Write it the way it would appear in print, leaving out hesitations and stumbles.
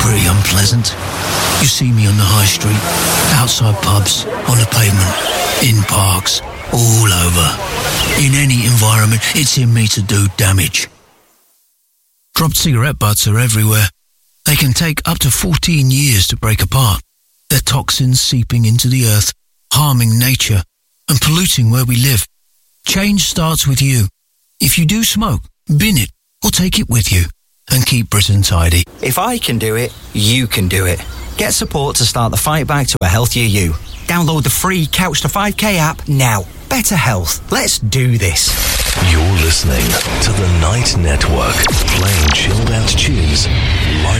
pretty unpleasant. You see me on the high street, outside pubs, on the pavement, in parks, all over. In any environment, it's in me to do damage. Dropped cigarette butts are everywhere. They can take up to 14 years to break apart. Their toxins seeping into the earth, harming nature, and polluting where we live. Change starts with you. If you do smoke, bin it, or take it with you, and keep Britain tidy. If I can do it, you can do it. Get support to start the fight back to a healthier you. Download the free Couch to 5K app now. Better health. Let's do this. You're listening to the Night Network, playing chilled out tunes right